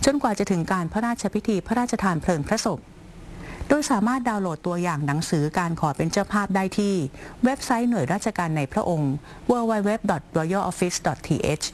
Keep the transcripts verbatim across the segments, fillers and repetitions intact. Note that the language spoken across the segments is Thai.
จนกว่าจะถึงการพระราชพิธีพระราชทานเพลิงพระศพโดยสามารถดาวน์โหลดตัวอย่างหนังสือการขอเป็นเจ้าภาพได้ที่เว็บไซต์หน่วยราชการในพระองค์ ดับเบิลยู ดับเบิลยู ดับเบิลยู ดอท รอยัล ออฟฟิศ ดอท ที เอช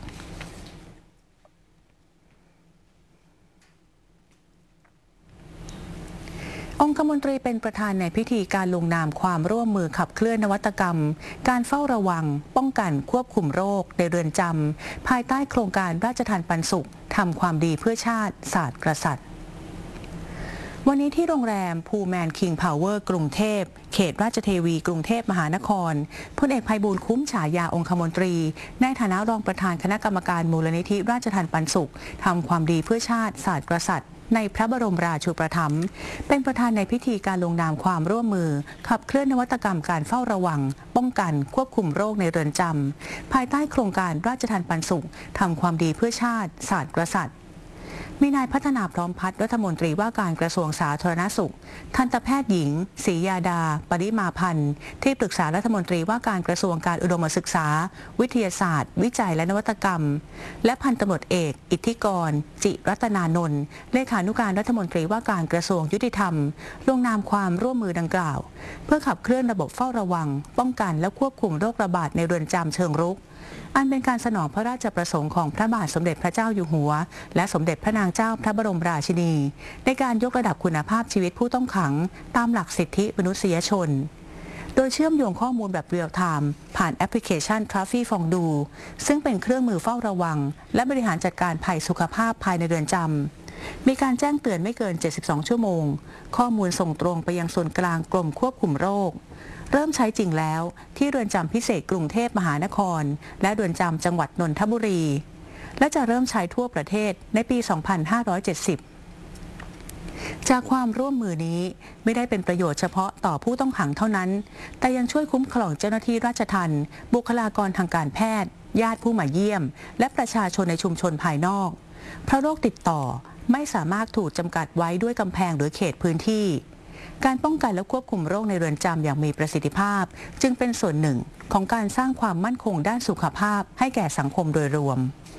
องคมนตรีเป็นประธานในพิธีการลงนามความร่วมมือขับเคลื่อนนวัตกรรมการเฝ้าระวังป้องกันควบคุมโรคในเรือนจำภายใต้โครงการราชทานปันสุขทำความดีเพื่อชาติศาสตร์กษัตริย์วันนี้ที่โรงแรมพูแมนคิงพาวเวอร์กรุงเทพเขตราชเทวีกรุงเทพมหานครพลเอกไพบูลย์คุ้มฉายาองคมนตรีในฐานะรองประธานคณะกรรมการมูลนิธิราชทานปันสุขทำความดีเพื่อชาติศาสตร์กษัตริย์ในพระบรมราชูปถัมภ์เป็นประธานในพิธีการลงนามความร่วมมือขับเคลื่อนนวัตกรรมการเฝ้าระวังป้องกันควบคุมโรคในเรือนจำภายใต้โครงการราชทานปันสุขทำความดีเพื่อชาติศาสตร์กษัตริย์มีนายพัฒนาพร้อมพัฒน์รัฐมนตรีว่าการกระทรวงสาธารณสุขทันตแพทย์หญิงศรียาดาปริมาพันธ์ที่ปรึกษารัฐมนตรีว่าการกระทรวงการอุดมศึกษาวิทยาศาสตร์วิจัยและนวัตกรรมและพันตำรวจเอกอิทธิกรจิรัตนานนท์เลขานุการรัฐมนตรีว่าการกระทรวงยุติธรรมลงนามความร่วมมือดังกล่าวเพื่อขับเคลื่อนระบบเฝ้าระวังป้องกันและควบคุมโรคระบาดในเรือนจำเชิงรุกอันเป็นการสนองพระราชประสงค์ของพระบาทสมเด็จพระเจ้าอยู่หัวและสมเด็จพระนางเจ้าพระบรมราชินีในการยกระดับคุณภาพชีวิตผู้ต้องขังตามหลักสิทธิมนุษยชนโดยเชื่อมโยงข้อมูลแบบเรียลไทม์ผ่านแอปพลิเคชัน ทราฟฟี่ ฟองดู ซึ่งเป็นเครื่องมือเฝ้าระวังและบริหารจัดการภัยสุขภาพภายในเรือนจำมีการแจ้งเตือนไม่เกินเจ็ดสิบสองชั่วโมงข้อมูลส่งตรงไปยังส่วนกลางกรมควบคุมโรคเริ่มใช้จริงแล้วที่เรือนจำพิเศษกรุงเทพมหานครและเรือนจำจังหวัดนนทบุรีและจะเริ่มใช้ทั่วประเทศในปี สองพันห้าร้อยเจ็ดสิบ จากความร่วมมือนี้ไม่ได้เป็นประโยชน์เฉพาะต่อผู้ต้องขังเท่านั้นแต่ยังช่วยคุ้มครองเจ้าหน้าที่ราชทัณฑ์บุคลากรทางการแพทย์ญาติผู้มาเยี่ยมและประชาชนในชุมชนภายนอกเพราะโรคติดต่อไม่สามารถถูกจำกัดไว้ด้วยกำแพงหรือเขตพื้นที่การป้องกันและควบคุมโรคในเรือนจำอย่างมีประสิทธิภาพจึงเป็นส่วนหนึ่งของการสร้างความมั่นคงด้านสุขภาพให้แก่สังคมโดยรวม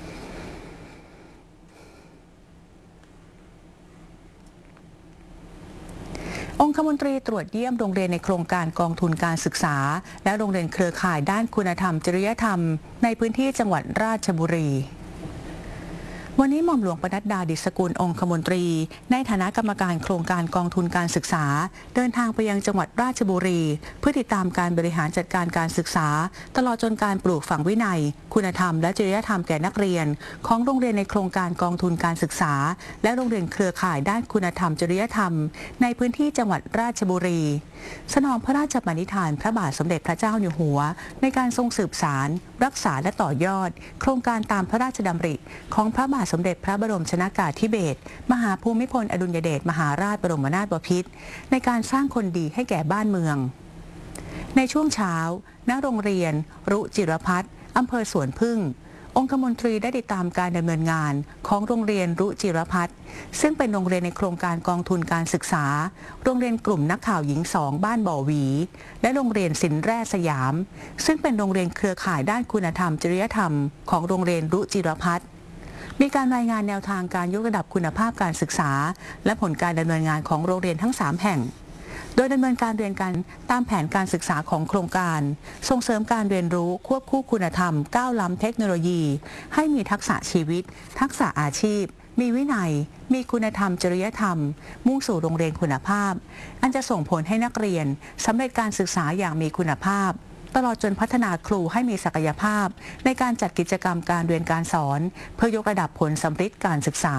องคมนตรีตรวจเยี่ยมโรงเรียนในโครงการกองทุนการศึกษาและโรงเรียนเครือข่ายด้านคุณธรรมจริยธรรมในพื้นที่จังหวัดราชบุรีวันนี้หม่อมหลวงปนัดดา ดิษฐกุลองคมนตรีในฐานะกรรมการโครงการกองทุนการศึกษาเดินทางไปยังจังหวัดราชบุรีเพื่อติดตามการบริหารจัดการการศึกษาตลอดจนการปลูกฝังวินัยคุณธรรมและจริยธรรมแก่นักเรียนของโรงเรียนในโครงการกองทุนการศึกษาและโรงเรียนเครือข่ายด้านคุณธรรมจริยธรรมในพื้นที่จังหวัดราชบุรีสนองพระราชปณิธานพระบาทสมเด็จพระเจ้าอยู่หัวในการทรงสืบสารรักษาและต่อยอดโครงการตามพระราชดำริของพระบาทสมเด็จพระบรมชนกาธิเบศรมหาภูมิพลอดุลยเดชมหาราชบรมนาถบพิตรในการสร้างคนดีให้แก่บ้านเมืองในช่วงเช้าณโรงเรียนรุจิรพัฒน์อำเภอสวนพึ่งองคมนตรีได้ติดตามการดำเนินงานของโรงเรียนรุจิรพัฒน์ซึ่งเป็นโรงเรียนในโครงการกองทุนการศึกษาโรงเรียนกลุ่มนักข่าวหญิงสองบ้านบ่อหวีและโรงเรียนศิลป์แร่สยามซึ่งเป็นโรงเรียนเครือข่ายด้านคุณธรรมจริยธรรมของโรงเรียนรุจิรพัฒน์มีการรายงานแนวทางการยกระดับคุณภาพการศึกษาและผลการดำเนินงานของโรงเรียนทั้งสามแห่งโดยดำเนินการเรียนการตามแผนการศึกษาของโครงการส่งเสริมการเรียนรู้ควบคู่คุณธรรมก้าวล้ำเทคโนโลยีให้มีทักษะชีวิตทักษะอาชีพมีวินัยมีคุณธรรมจริยธรรมมุ่งสู่โรงเรียนคุณภาพอันจะส่งผลให้นักเรียนสำเร็จการศึกษาอย่างมีคุณภาพตลอดจนพัฒนาครูให้มีศักยภาพในการจัดกิจกรรมการเรียนการสอนเพื่อยกระดับผลสำฤทธิ์การศึกษา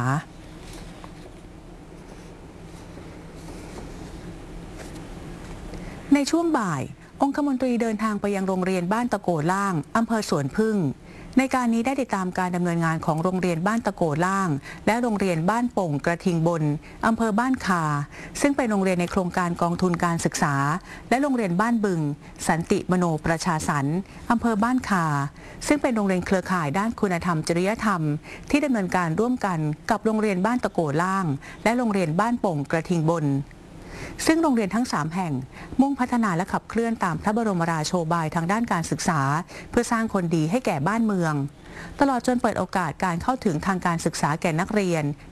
ในช่วงบ่ายองคมนตรีเดินทางไปยังโรงเรียนบ้านตะโกล่างอำเภอสวนพึ่งในการนี้ได้ติดตามการดำเนินงานของโรงเรียนบ้านตะโกล่างและโรงเรียนบ้านโป่งกระทิงบนอำเภอบ้านคาซึ่งเป็นโรงเรียนในโครงการกองทุนการศึกษาและโรงเรียนบ้านบึงสันติมโนประชาสรรค์อำเภอบ้านคาซึ่งเป็นโรงเรียนเครือข่ายด้านคุณธรรมจริยธรรมที่ดำเนินการร่วมกันกับโรงเรียนบ้านตะโกล่างและโรงเรียนบ้านโป่งกระทิงบนซึ่งโรงเรียนทั้งสามแห่งมุ่งพัฒนาและขับเคลื่อนตามพระบรมราโชบายทางด้านการศึกษาเพื่อสร้างคนดีให้แก่บ้านเมืองตลอดจนเปิดโอกาสการเข้าถึงทางการศึกษาแก่นักเรียน